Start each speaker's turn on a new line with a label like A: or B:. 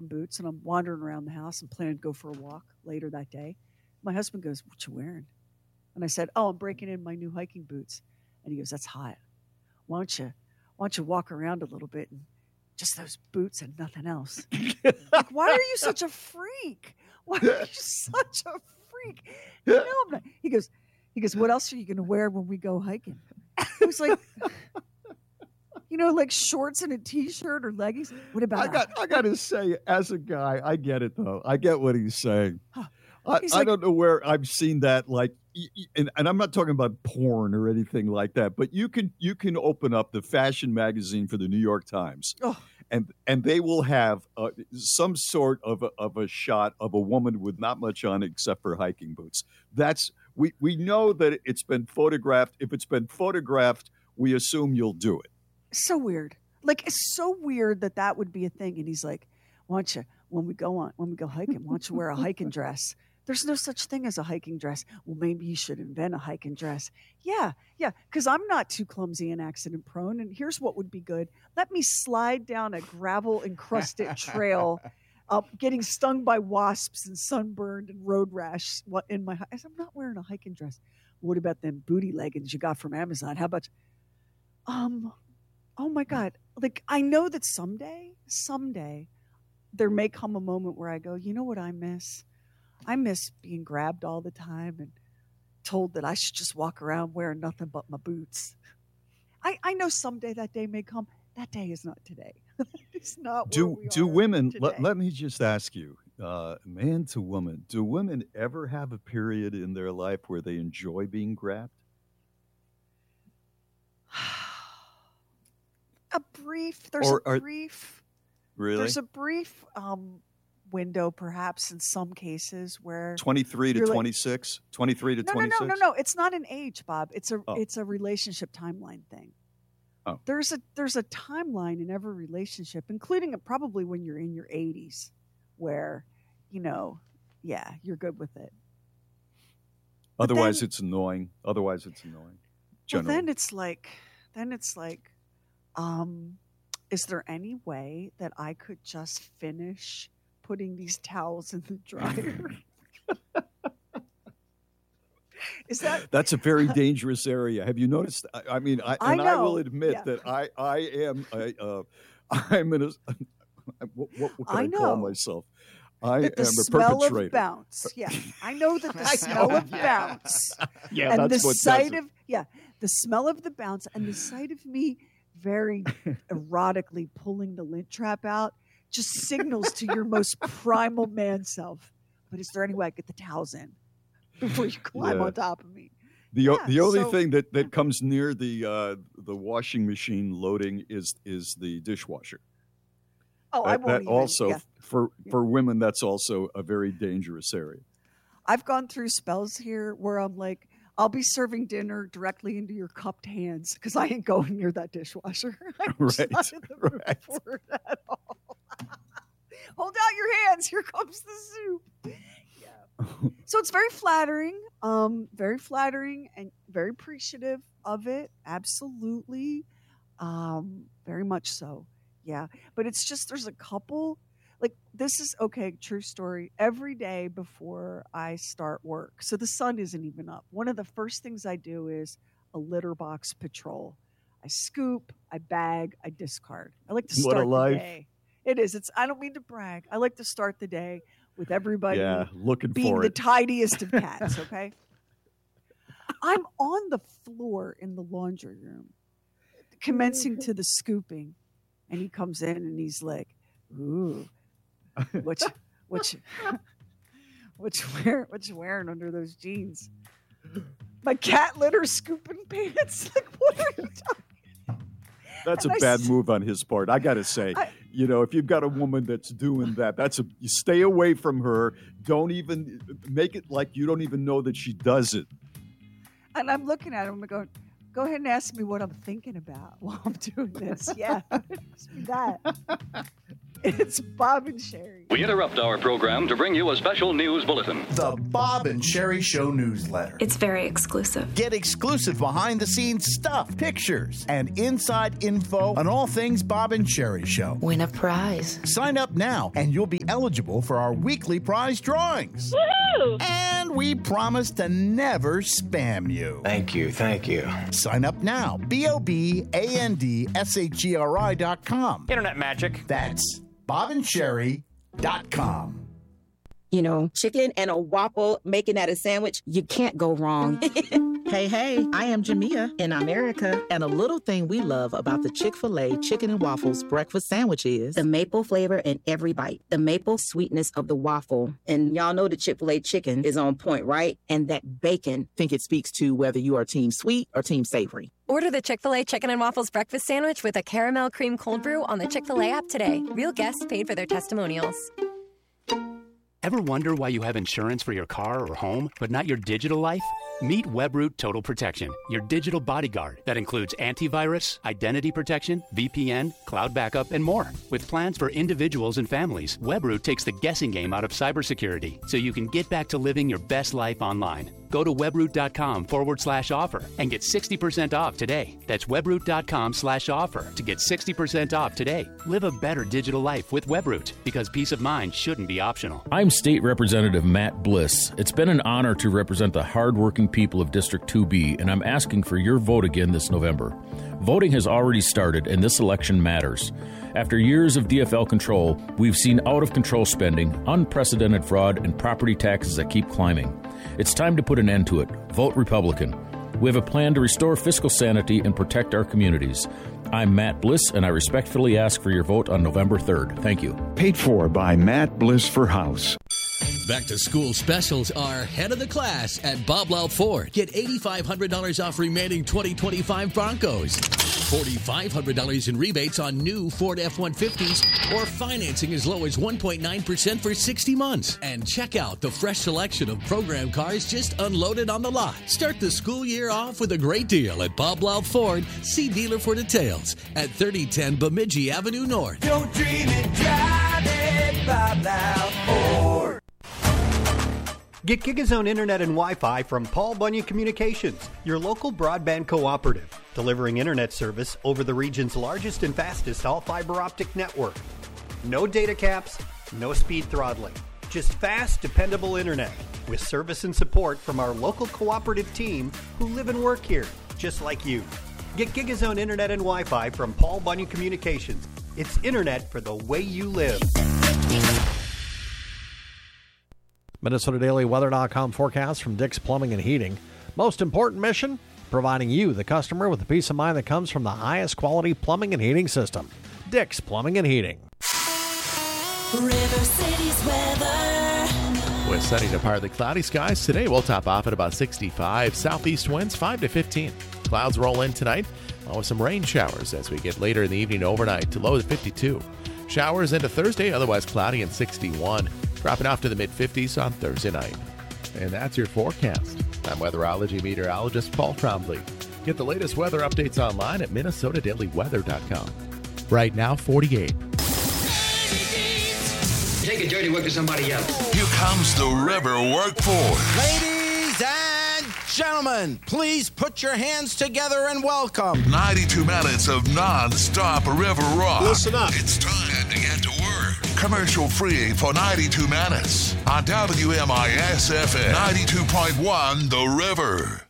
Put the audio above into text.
A: boots and I'm wandering around the house and planning to go for a walk later that day. My husband goes, "What you wearing?" And I said, "Oh, I'm breaking in my new hiking boots." And he goes, "That's hot. Why don't you walk around a little bit and just those boots and nothing else?" Like, why are you such a freak? Why are you such a freak? I'm not. He goes, "What else are you going to wear when we go hiking?" I was like, like shorts and a t-shirt or leggings. What about
B: I got to say, as a guy, I get it though. I get what he's saying. I don't know where I've seen that, like, and I'm not talking about porn or anything like that, but you can open up the fashion magazine for the New York Times, and they will have some sort of a shot of a woman with not much on except for hiking boots. We know that it's been photographed. If it's been photographed, we assume you'll do it.
A: So weird. Like, it's so weird that would be a thing. And he's like, "Why don't you, when we go hiking, why don't you wear a hiking dress?" There's no such thing as a hiking dress. Well, maybe you should invent a hiking dress. Yeah, because I'm not too clumsy and accident prone. And here's what would be good. Let me slide down a gravel encrusted trail, getting stung by wasps and sunburned and road rash in my. I said, "I'm not wearing a hiking dress." What about them booty leggings you got from Amazon? How about, oh my God. Like, I know that someday, there may come a moment where I go, you know what I miss? I miss being grabbed all the time and told that I should just walk around wearing nothing but my boots. I know someday that day may come. That day is not today. It's not where we
B: do
A: are
B: women,
A: today.
B: let me just ask you, man to woman, do women ever have a period in their life where they enjoy being grabbed? Really?
A: There's a brief window, perhaps in some cases, where
B: 23 to 26, 23 to 26.
A: No. It's not an age, Bob. It's a relationship timeline thing.
B: Oh,
A: there's a timeline in every relationship, including probably when you're in your 80s, where you're good with it.
B: Otherwise, it's annoying.
A: Well, then it's like, is there any way that I could just finish putting these towels in the dryer?
B: That's a very dangerous area. Have you noticed? I mean, I will admit that I am I'm in a what can I call myself? I am a perpetrator.
A: Of bounce. Yeah, I know that the smell of bounce.
B: Yeah,
A: and
B: that's
A: the
B: what
A: sight
B: does it.
A: the smell of the bounce and the sight of me very erotically pulling the lint trap out just signals to your most primal man self. But is there any way I get the towels in before you climb on top of me?
B: The only thing that comes near the washing machine loading is the dishwasher.
A: Oh, I won't
B: that
A: even.
B: Also for women, that's also a very dangerous area.
A: I've gone through spells here where I'm like, I'll be serving dinner directly into your cupped hands because I ain't going near that dishwasher. I'm not in the mood for it at all. Hold out your hands. Here comes the soup. Yeah. So it's very flattering and very appreciative of it. Absolutely. Very much so. Yeah. But it's just, there's a couple. Like, this is, okay, true story. Every day before I start work, so the sun isn't even up, one of the first things I do is a litter box patrol. I scoop, I bag, I discard. I like to start the day. It is. I don't mean to brag. I like to start the day with everybody being the tidiest of cats, okay? I'm on the floor in the laundry room, commencing to the scooping, and he comes in and he's like, "Ooh. What you wearing under those jeans?" My cat litter scooping pants. Like, what are you talking about?
B: That's a bad move on his part. I got to say, if you've got a woman that's doing that, you stay away from her. Don't even make it like you don't even know that she does it.
A: And I'm looking at him and going, "Go ahead and ask me what I'm thinking about while I'm doing this." Yeah, ask me that. It's Bob and Sherry.
C: We interrupt our program to bring you a special news bulletin.
D: The Bob and Sherry Show newsletter.
E: It's very exclusive.
D: Get exclusive behind-the-scenes stuff, pictures, and inside info on all things Bob and Sherry Show.
E: Win a prize.
D: Sign up now, and you'll be eligible for our weekly prize drawings.
F: Woohoo!
D: And we promise to never spam you.
G: Thank you.
D: Sign up now. BOBANDSHERI.com.
G: Internet magic.
D: That's BobandSherry.com.
H: You know, chicken and a waffle, making that a sandwich, you can't go wrong.
I: Hey, I am Jamia in America. And a little thing we love about the Chick-fil-A Chicken and Waffles breakfast sandwich is
H: the maple flavor in every bite, the maple sweetness of the waffle. And y'all know the Chick-fil-A chicken is on point, right? And that bacon.
I: I think it speaks to whether you are team sweet or team savory.
J: Order the Chick-fil-A Chicken and Waffles breakfast sandwich with a caramel cream cold brew on the Chick-fil-A app today. Real guests paid for their testimonials.
K: Ever wonder why you have insurance for your car or home, but not your digital life? Meet Webroot Total Protection, your digital bodyguard that includes antivirus, identity protection, VPN, cloud backup, and more. With plans for individuals and families, Webroot takes the guessing game out of cybersecurity so you can get back to living your best life online. Go to webroot.com/offer and get 60% off today. That's webroot.com/offer to get 60% off today. Live a better digital life with Webroot, because peace of mind shouldn't be optional.
L: I'm State Representative Matt Bliss. It's been an honor to represent the hardworking people of District 2B, and I'm asking for your vote again this November. Voting has already started, and this election matters. After years of DFL control, we've seen out-of-control spending, unprecedented fraud, and property taxes that keep climbing. It's time to put an end to it. Vote Republican. We have a plan to restore fiscal sanity and protect our communities. I'm Matt Bliss, and I respectfully ask for your vote on November 3rd. Thank you.
M: Paid for by Matt Bliss for House.
N: Back to school specials are head of the class at Bob Lowell Ford. Get $8,500 off remaining 2025 Broncos, $4,500 in rebates on new Ford F-150s, or financing as low as 1.9% for 60 months. And check out the fresh selection of program cars just unloaded on the lot. Start the school year off with a great deal at Bob Lowell Ford. See dealer for details at 3010 Bemidji Avenue North.
O: Don't dream it, drive it, Bob Lowell Ford.
P: Get GigaZone Internet and Wi-Fi from Paul Bunyan Communications, your local broadband cooperative, delivering internet service over the region's largest and fastest all-fiber optic network. No data caps, no speed throttling, just fast, dependable internet with service and support from our local cooperative team who live and work here, just like you. Get GigaZone Internet and Wi-Fi from Paul Bunyan Communications. It's internet for the way you live.
Q: MinnesotaDailyWeather.com forecast from Dick's Plumbing and Heating. Most important mission, providing you, the customer, with the peace of mind that comes from the highest quality plumbing and heating system. Dick's Plumbing and Heating.
R: River City's weather.
S: With sunny to partly cloudy skies today, we'll top off at about 65. Southeast winds 5 to 15. Clouds roll in tonight, along with some rain showers as we get later in the evening overnight to low to 52. Showers into Thursday, otherwise cloudy and 61. Dropping off to the mid-50s on Thursday night. And that's your forecast. I'm weatherology meteorologist Paul Trombley. Get the latest weather updates online at MinnesotaDailyWeather.com. Right now, 48.
T: Take a dirty work to somebody else.
U: Here comes the River Workforce.
V: Ladies and gentlemen, please put your hands together and welcome
U: 92 minutes of non-stop river rock.
V: Listen up.
U: It's time to get to work. Commercial free for 92 minutes on WMIS FM 92.1 The River.